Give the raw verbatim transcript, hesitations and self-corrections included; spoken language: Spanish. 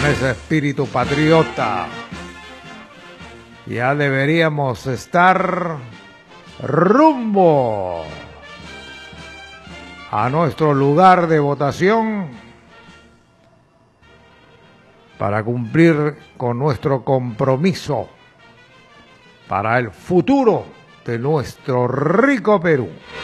con ese espíritu patriota. Ya deberíamos estar rumbo a nuestro lugar de votación para cumplir con nuestro compromiso para el futuro de nuestro rico Perú.